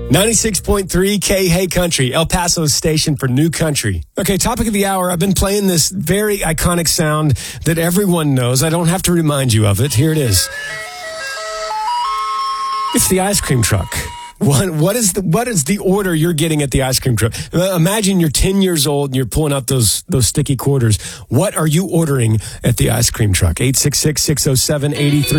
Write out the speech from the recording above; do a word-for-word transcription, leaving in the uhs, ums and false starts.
ninety-six point three K Hey Country, El Paso's station for new country. Okay, topic of the hour. I've been playing this very iconic sound that everyone knows. I don't have to remind you of it. Here it is. It's the ice cream truck. What, what is the what is the order you're getting at the ice cream truck? Uh, imagine you're ten years old and you're pulling out those those sticky quarters. What are you ordering at the ice cream truck? eight six six, six oh seven, eight three